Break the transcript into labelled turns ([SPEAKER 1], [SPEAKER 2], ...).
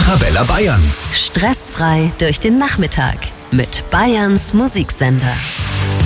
[SPEAKER 1] Arabella Bayern.
[SPEAKER 2] Stressfrei durch den Nachmittag mit Bayerns Musiksender.